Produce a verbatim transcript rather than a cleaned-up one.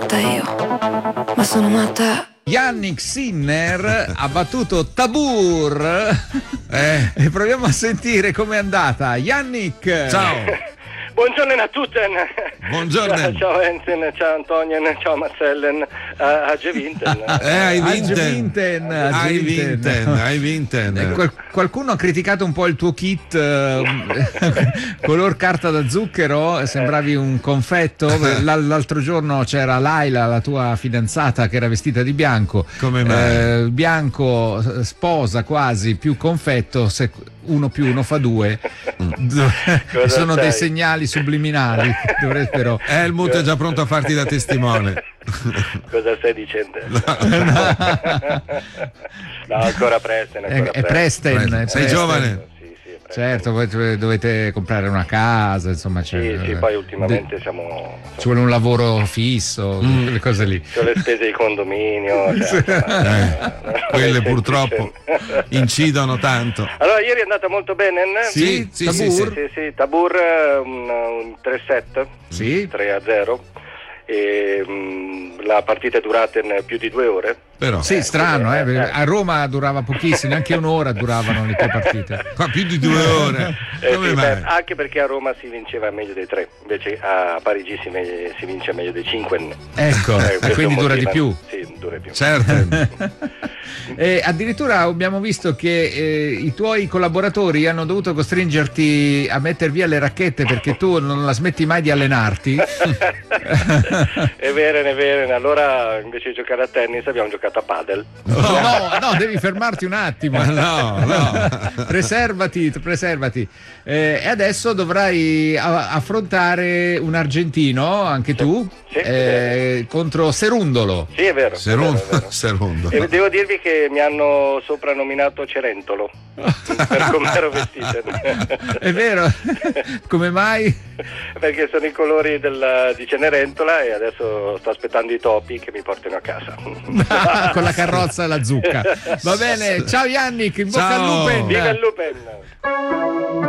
matta io, ma sono matta. Yannick Sinner ha battuto Tabur eh. e proviamo a sentire com'è andata. Yannick, ciao. Buongiorno a tutti. Buongiorno. Ciao, ciao Enzen, ciao Antonio, ciao Marcellen, a Gevinten. Eh, hai vinten. Hai vinten, hai vinten. Qual- qualcuno ha criticato un po' il tuo kit eh, color carta da zucchero, sembravi un confetto. L- l'altro giorno c'era Laila, la tua fidanzata, che era vestita di bianco. Come mai? Eh, bianco sposa quasi più confetto, se uno più uno fa due. Sono sai? dei segnali subliminali. Dovrebbero. Helmut è già pronto a farti da testimone. Cosa stai dicendo? No, no ancora Presten. Ancora È Presten, Presten. è Sei Presten. giovane? Sì, sì, Presten. Certo, voi dovete comprare una casa, insomma. Sì, c'è, sì, poi ultimamente de- siamo... ci vuole un lavoro fisso, Mm. quelle cose lì. C'ho le spese di condominio. Cioè, Eh, quelle purtroppo incidono tanto. Allora, ieri è andata molto bene. Sì, sì, Tabur? sì, sì. Sì, sì, Tabur un, un tre sette, Sì. tre a zero. E, mh, la partita è durata in più di due ore. Però Sì, strano, eh? eh, eh. A Roma durava pochissimo, neanche un'ora duravano le tue partite. qua più di due ore. Eh, Come sì, mai? beh, anche perché a Roma si vinceva meglio dei tre, invece a Parigi si, me- si vince meglio dei cinque. Ecco, Eh, e questo quindi dura di motivo- più. Sì, dura di più. Certo. E addirittura abbiamo visto che eh, i tuoi collaboratori hanno dovuto costringerti a mettere via le racchette perché tu non la smetti mai di allenarti. È vero, è vero. Allora invece di giocare a tennis abbiamo giocato a padel. No, no, no, devi fermarti un attimo. Ma no, no. Preservati, preservati. Eh, e adesso dovrai a- affrontare un argentino, anche tu, Sì, eh, contro Serundolo. Sì, è vero. è Serundo. vero, è vero. Serundo. E devo dirvi che mi hanno soprannominato Cerentolo per come ero vestito. È vero? Come mai? Perché sono i colori del, di Cenerentola e adesso sto aspettando i topi che mi portino a casa. Con la carrozza e la zucca. Va bene, ciao Yannick, in bocca Ciao. al lupen. Viva il Lupen!